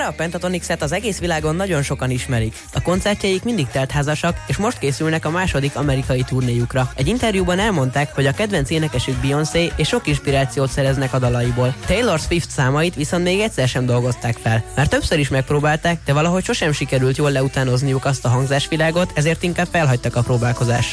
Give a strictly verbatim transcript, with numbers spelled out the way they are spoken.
a Pentatonix-et az egész világon nagyon sokan ismerik. A koncertjeik mindig teltházasak, és most készülnek a második amerikai turnéjukra. Egy interjúban elmondták, hogy a kedvenc énekesük Beyoncé, és sok inspirációt szereznek a dalaiból. Taylor Swift számait viszont még egyszer sem dolgozták fel. Már többször is megpróbálták, de valahogy sosem sikerült jól leutánozniuk azt a hangzásvilágot, ezért inkább felhagytak a próbálkozással.